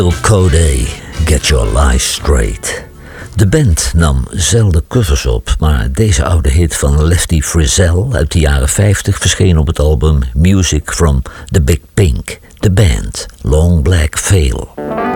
Code, Get Your Life Straight. De band nam zelden covers op, maar deze oude hit van Lefty Frizzell uit de jaren 50 verscheen op het album Music from the Big Pink. De band Long Black Veil.